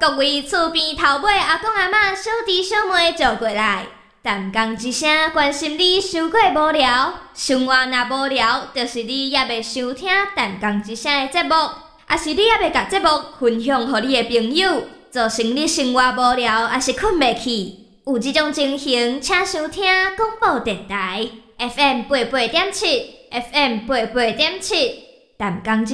各位厝边头尾阿公阿嬷、小弟小妹坐过来，淡讲一声，关心你伤过无聊。生活若无聊，就是你也未收听淡讲一声的节目，也是你也未甲节目分享予你的朋友，造成你生活无聊，也是困袂去。有这种情形，请收听广播电台 FM 88.7 FM 88.7，淡讲